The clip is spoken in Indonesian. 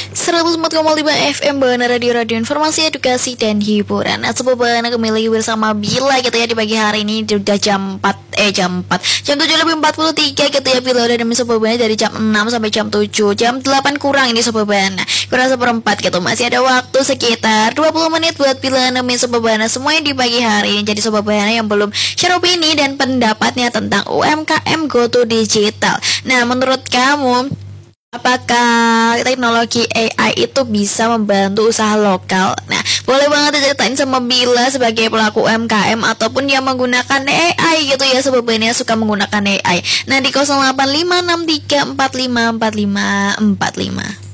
104,5 FM Bana Radio Informasi Edukasi dan Hiburan. Nah, Sobat Bana kembali bersama Bila gitu ya di pagi hari ini udah jam 7:43 gitu ya. Bila udah demi Sobat Bana dari jam 6 sampai jam 7, jam 8 kurang ini Sobat Bana, kurang seperempat gitu. Masih ada waktu sekitar 20 menit buat Bila nemenin Sobat Bana semuanya di pagi hari ini. Jadi Sobat Bana yang belum share opini dan pendapatnya tentang UMKM Go to Digital. Nah, menurut kamu, apakah teknologi AI itu bisa membantu usaha lokal? Nah, boleh banget diceritain sama Bila sebagai pelaku UMKM ataupun yang menggunakan AI gitu ya, sebabnya suka menggunakan AI. Nah, di 085634545545.